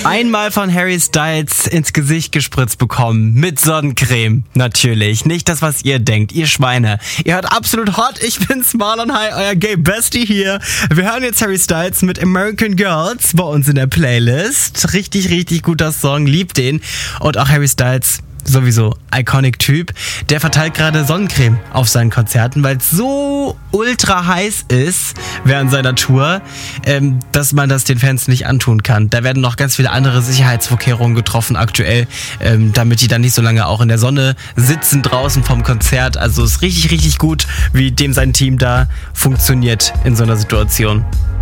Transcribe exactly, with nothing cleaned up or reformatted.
Einmal von Harry Styles ins Gesicht gespritzt bekommen. Mit Sonnencreme. Natürlich. Nicht das, was ihr denkt. Ihr Schweine. Ihr hört absolut hot. Ich bin's, Marlon. Hi, euer Gay Bestie hier. Wir hören jetzt Harry Styles mit American Girls bei uns in der Playlist. Richtig, richtig guter Song. Liebt den. Und auch Harry Styles, sowieso iconic Typ, der verteilt gerade Sonnencreme auf seinen Konzerten, weil es so ultra heiß ist während seiner Tour, ähm, dass man das den Fans nicht antun kann. Da werden noch ganz viele andere Sicherheitsvorkehrungen getroffen aktuell, ähm, damit die dann nicht so lange auch in der Sonne sitzen draußen vom Konzert. Also ist richtig, richtig gut, wie dem sein Team da funktioniert in so einer Situation.